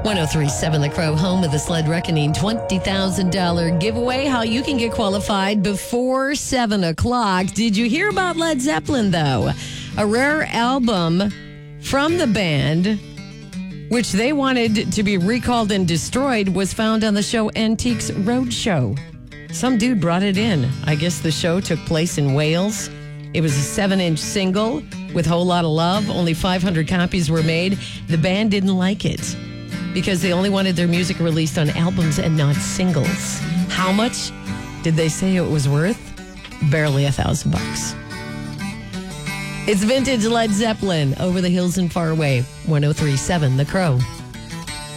1037 The Crow, home of the Sled Reckoning $20,000 giveaway. How you can get qualified before 7 o'clock. Did you hear about Led Zeppelin, though? A rare album from the band, which they wanted to be recalled and destroyed, was found on the show Antiques Roadshow. Some dude brought it in. I guess the show took place in Wales. It was a 7-inch single with Whole Lotta Love. Only 500 copies were made. The band didn't like it because they only wanted their music released on albums and not singles. How much did they say it was worth? Barely $1,000. It's vintage Led Zeppelin, Over the Hills and Far Away. 1037 The Crow.